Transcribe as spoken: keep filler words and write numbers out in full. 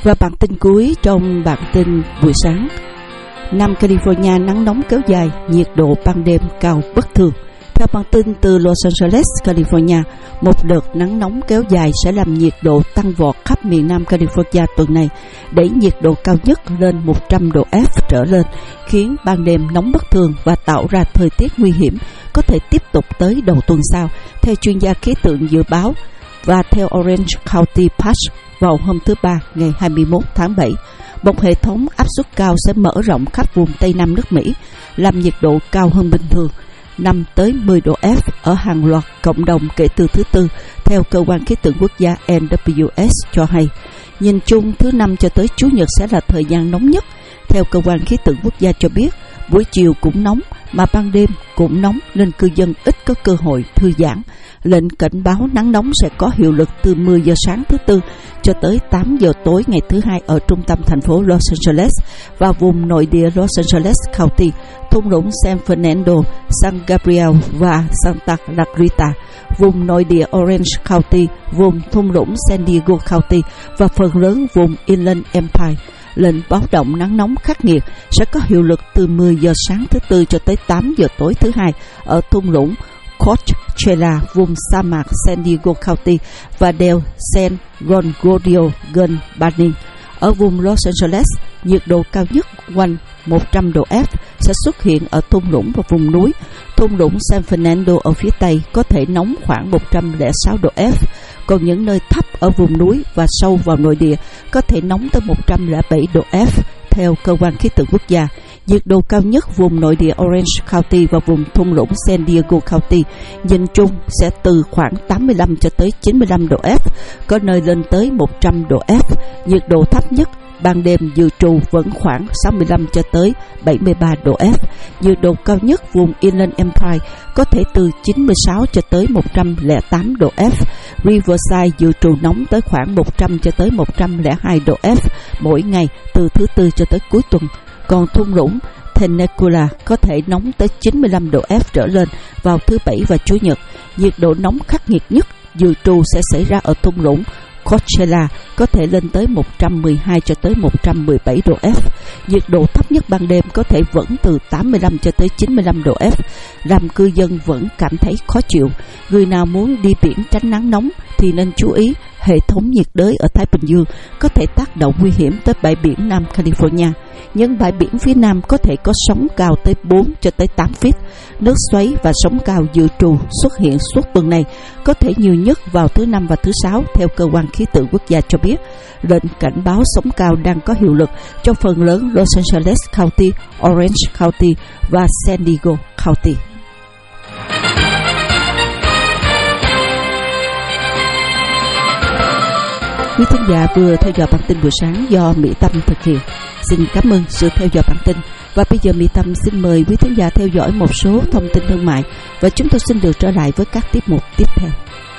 Và bản tin cuối trong bản tin buổi sáng. Nam California nắng nóng kéo dài, nhiệt độ ban đêm cao bất thường. Theo bản tin từ Los Angeles, California, một đợt nắng nóng kéo dài sẽ làm nhiệt độ tăng vọt khắp miền Nam California tuần này, đẩy nhiệt độ cao nhất lên một trăm độ F trở lên, khiến ban đêm nóng bất thường và tạo ra thời tiết nguy hiểm có thể tiếp tục tới đầu tuần sau, theo chuyên gia khí tượng dự báo. Và theo Orange County Patch, vào hôm thứ Ba ngày hai mươi mốt tháng bảy, một hệ thống áp suất cao sẽ mở rộng khắp vùng Tây Nam nước Mỹ, làm nhiệt độ cao hơn bình thường năm tới mười độ F ở hàng loạt cộng đồng kể từ thứ Tư, theo cơ quan khí tượng quốc gia N W S cho hay. Nhìn chung, thứ Năm cho tới Chủ nhật sẽ là thời gian nóng nhất. Theo cơ quan khí tượng quốc gia cho biết, buổi chiều cũng nóng mà ban đêm cũng nóng nên cư dân ít có cơ hội thư giãn. Lệnh cảnh báo nắng nóng sẽ có hiệu lực từ mười giờ sáng thứ Tư cho tới tám giờ tối ngày thứ Hai ở trung tâm thành phố Los Angeles và vùng nội địa Los Angeles County, thung lũng San Fernando, San Gabriel và Santa Clarita, vùng nội địa Orange County, vùng thung lũng San Diego County và phần lớn vùng Inland Empire. Lệnh báo động nắng nóng khắc nghiệt sẽ có hiệu lực từ mười giờ sáng thứ Tư cho tới tám giờ tối thứ Hai ở thung lũng Coachella, vùng sa mạc San Diego County và đèo San Gonzalo gần Banning. Ở vùng Los Angeles, nhiệt độ cao nhất quanh một trăm độ F sẽ xuất hiện ở thung lũng và vùng núi. Thung lũng San Fernando ở phía Tây có thể nóng khoảng một trăm lẻ sáu độ F, còn những nơi thấp ở vùng núi và sâu vào nội địa có thể nóng tới một trăm lẻ bảy độ F, theo cơ quan khí tượng quốc gia. Nhiệt độ cao nhất vùng nội địa Orange County và vùng thung lũng San Diego County nhìn chung sẽ từ khoảng tám mươi lăm cho tới chín mươi lăm độ F, có nơi lên tới một trăm độ F. Nhiệt độ thấp nhất ban đêm dự trù vẫn khoảng sáu mươi lăm cho tới bảy mươi ba độ F. Nhiệt độ cao nhất vùng Inland Empire có thể từ chín mươi sáu cho tới một trăm lẻ tám độ F. Riverside dự trù nóng tới khoảng một trăm cho tới một trăm lẻ hai độ F mỗi ngày từ thứ Tư cho tới cuối tuần. Còn thung lũng Temecula có thể nóng tới chín mươi lăm độ F trở lên vào thứ Bảy và Chủ nhật. Nhiệt độ nóng khắc nghiệt nhất dự trù sẽ xảy ra ở thung lũng Coachella, có thể lên tới một trăm mười hai cho tới một trăm mười bảy độ F. Nhiệt độ thấp nhất ban đêm có thể vẫn từ tám mươi lăm cho tới chín mươi lăm độ F, làm cư dân vẫn cảm thấy khó chịu. Người nào muốn đi biển tránh nắng nóng thì nên chú ý hệ thống nhiệt đới ở Thái Bình Dương có thể tác động nguy hiểm tới bãi biển Nam California. Những bãi biển phía Nam có thể có sóng cao tới bốn cho tới tám feet. Nước xoáy và sóng cao dự trù xuất hiện suốt tuần này, có thể nhiều nhất vào thứ Năm và thứ Sáu, theo cơ quan khí tượng quốc gia cho biết. Lệnh cảnh báo sóng cao đang có hiệu lực cho phần lớn Los Angeles County, Orange County và San Diego County. Quý thính giả vừa theo dõi bản tin buổi sáng do Mỹ Tâm thực hiện. Xin cảm ơn sự theo dõi bản tin. Và bây giờ Mỹ Tâm xin mời quý thính giả theo dõi một số thông tin thương mại và chúng tôi xin được trở lại với các tiết mục tiếp theo.